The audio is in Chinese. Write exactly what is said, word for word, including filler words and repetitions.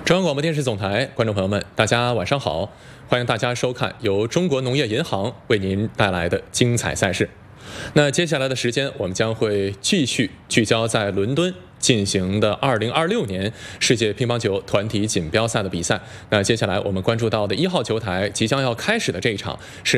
中央广播电视总台观众朋友们，大家晚上好，欢迎大家收看由中国农业银行为您带来的精彩赛事。那接下来的时间，我们将会继续聚焦在伦敦进行的二零二六年世界乒乓球团体锦标赛的比赛。那接下来我们关注到的一号球台即将要开始的这一场是